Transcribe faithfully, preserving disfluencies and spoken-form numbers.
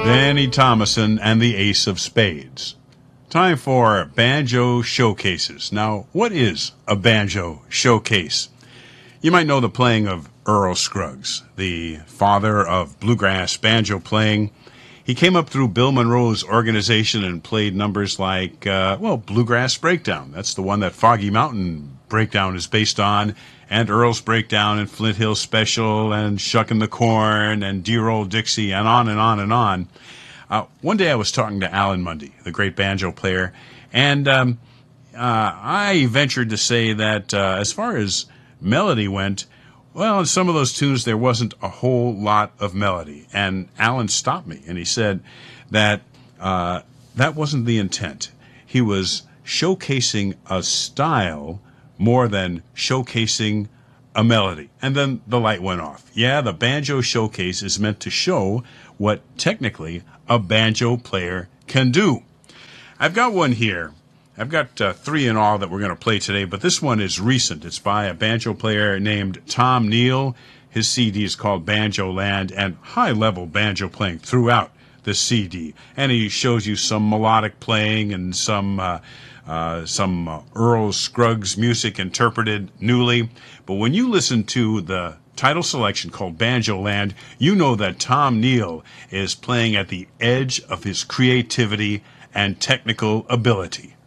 Danny Thomason and the Ace of Spades. Time for Banjo Showcases. Now, what is a banjo showcase? You might know the playing of Earl Scruggs, the father of bluegrass banjo playing. He came up through Bill Monroe's organization and played numbers like, uh, well, Bluegrass Breakdown. That's the one that Foggy Mountain Breakdown is based on, and Earl's Breakdown and Flint Hill Special and Shuckin' the Corn and Dear Old Dixie and on and on and on. Uh, one day I was talking to Alan Mundy, the great banjo player, and um, uh, I ventured to say that uh, as far as melody went, well, in some of those tunes there wasn't a whole lot of melody. And Alan stopped me and he said that uh, that wasn't the intent. He was showcasing a style more than showcasing a melody. And then the light went off. Yeah, the banjo showcase is meant to show what technically a banjo player can do. I've got one here. I've got uh, three in all that we're going to play today, but this one is recent. It's by a banjo player named Tom Neal. His C D is called Banjo Land, and high-level banjo playing throughout the C D. And he shows you some melodic playing and some uh, uh, some uh, Earl Scruggs music interpreted newly. But when you listen to the title selection called Banjo Land, you know that Tom Neal is playing at the edge of his creativity and technical ability.